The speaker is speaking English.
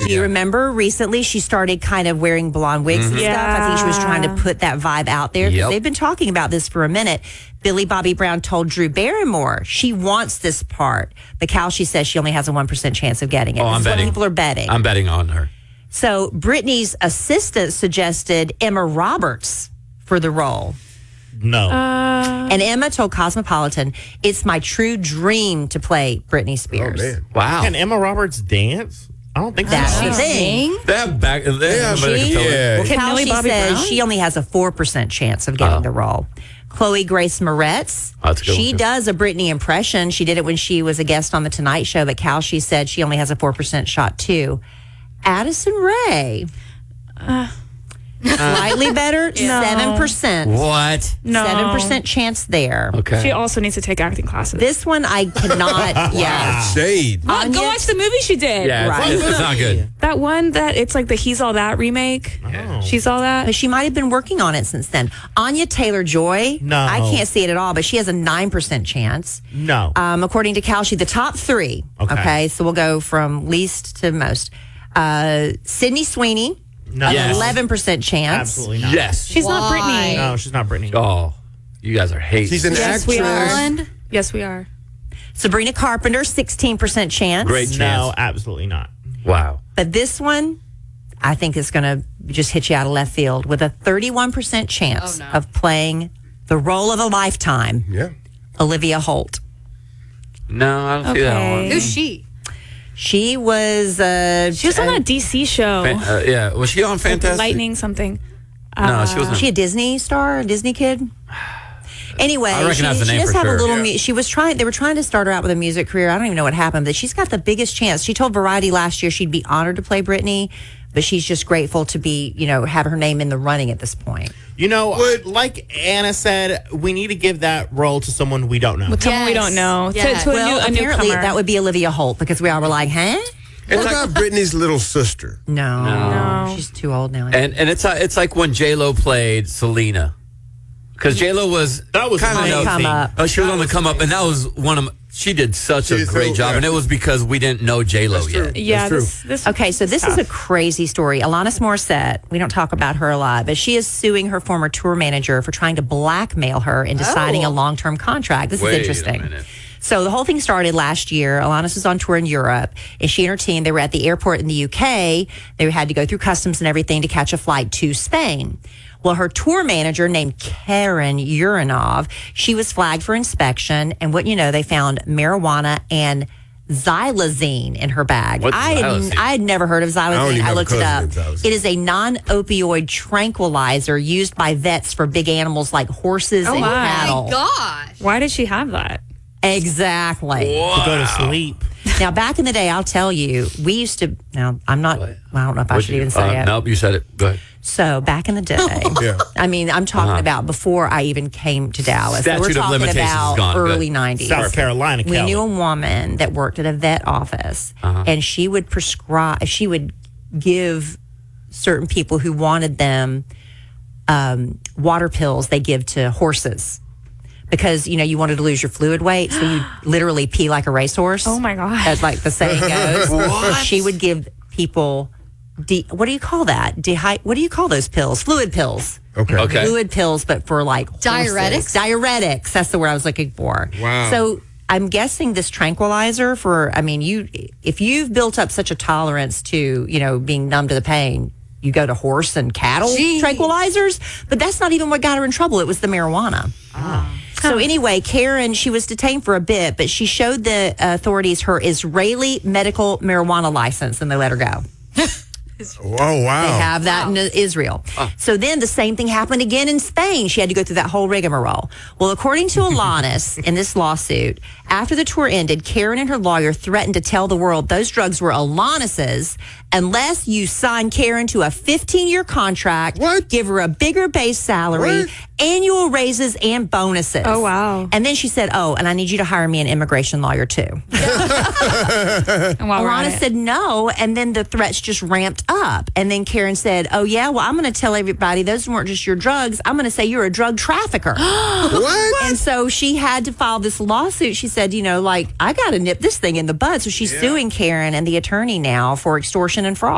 You remember recently she started kind of wearing blonde wigs and stuff. I think she was trying to put that vibe out there. Yep. They've been talking about this for a minute. Billy Bobby Brown told Drew Barrymore she wants this part, but she says she only has a 1% chance of getting it. I'm This is what betting. people are betting. I'm betting on her. So Britney's assistant suggested Emma Roberts for the role. No. And Emma told Cosmopolitan, "It's my true dream to play Britney Spears." Oh, man. Wow. Can Emma Roberts dance? I don't think That's so. the thing. That back. She, Yeah. Well, Millie she Bobby says Brown? she only has a 4% chance of getting the role. Chloe Grace Moretz, That's a good she one, too. does a Britney impression. She did it when she was a guest on The Tonight Show, but she said she only has a 4% shot too. Addison Rae. Slightly better, 7%. What? No. 7% chance there. Okay. She also needs to take acting classes. This one I cannot. Yeah. Shade. Go watch the movie she did. yeah, Right. it's not good. That one that it's like the He's All That remake. Oh. She's All That. But she might have been working on it since then. Anya Taylor-Joy. No. I can't see it at all, but she has a 9% chance. No. According to Kalshi, the top three. Okay. So we'll go from least to most. Sydney Sweeney, No. Yes. 11% chance. Absolutely not. Yes. She's not Britney. No, she's not Britney. Oh, you guys are hating. She's an Yes, actress. we are. Yes, we are. Sabrina Carpenter, 16% chance. Great chance. No, absolutely not. Wow. But this one, I think is going to just hit you out of left field with a 31% chance of playing the role of a lifetime, Yeah. Olivia Holt. No, I don't see that Okay. one. Who's she? She was She was on that DC show. Yeah, was she on Fantastic? Lightning something. No, she wasn't. she a Disney star, a Disney kid? Anyway, I recognize the name does for have a sure. little. Yeah. She was trying. They were trying to start her out with a music career. I don't even know what happened, but she's got the biggest chance. She told Variety last year she'd be honored to play Britney, but she's just grateful to be, have her name in the running at this point. You know, like Anna said, we need to give that role to someone we don't know. With someone we don't know. Yes. To Well, a apparently newcomer. that would be Olivia Holt because we all were like, huh? What about Britney's little sister? No, she's too old now. And it's like when J-Lo played Selena. Because J-Lo was That was kind amazing. of Come up. Oh, she was on the come up, and that was one of she did such a did great so- job, yeah. and it was because we didn't know J-Lo That's true. yet. Yeah, That's true. this Okay, so this is a crazy story. Alanis Morissette, we don't talk about her a lot, but she is suing her former tour manager for trying to blackmail her into signing a long-term contract. This Wait is a interesting. minute. So the whole thing started last year. Alanis was on tour in Europe, and she and her team, they were at the airport in the UK. They had to go through customs and everything to catch a flight to Spain. Well, her tour manager named Karen Uranov, she was flagged for inspection, and what you know, they found marijuana and xylazine in her bag. What's I xylazine? had never heard of I don't xylazine. even I have a looked it cousin up. named xylazine. It is a non-opioid tranquilizer used by vets for big animals like horses and my. cattle. Gosh. Why did she have that? Exactly. To go to sleep. Now, back in the day, I'll tell you, we used to. Now, I'm not. Well, I don't know if I should even say it. Nope, you said it. Go ahead. So back in the day, Yeah. I mean, I'm talking about before I even came to Dallas. So we're Statute of talking limitations about is gone. early Good. 90s. South Carolina, We Kelly. knew a woman that worked at a vet office, and she would prescribe. She would give certain people who wanted them water pills. They give to horses. Because, you wanted to lose your fluid weight, so you literally pee like a racehorse. Oh, my God. As like the saying goes. What? She would give people, what do you call that? What do you call those pills? Fluid pills. Okay. Fluid pills, but for like horses. Diuretics? Diuretics. That's the word I was looking for. Wow. So I'm guessing this tranquilizer if you've built up such a tolerance to, being numb to the pain, you go to horse and cattle Jeez. tranquilizers, but that's not even what got her in trouble. It was the marijuana. So anyway, Karen, she was detained for a bit, but she showed the authorities her Israeli medical marijuana license, and they let her go. Oh, wow. They have that in Israel. So then the same thing happened again in Spain. She had to go through that whole rigmarole. Well, according to Alanis in this lawsuit, after the tour ended, Karen and her lawyer threatened to tell the world those drugs were Alanis's unless you sign Karen to a 15-year contract, What? give her a bigger base salary, What? annual raises, and bonuses. Oh, wow. And then she said, and I need you to hire me an immigration lawyer, too. And while we're on Alana it, said no, and then the threats just ramped up. And then Karen said, oh, yeah, well, I'm going to tell everybody those weren't just your drugs. I'm going to say you're a drug trafficker. What? And so she had to file this lawsuit. She said, I got to nip this thing in the bud. So she's suing Karen and the attorney now for extortion and fraud.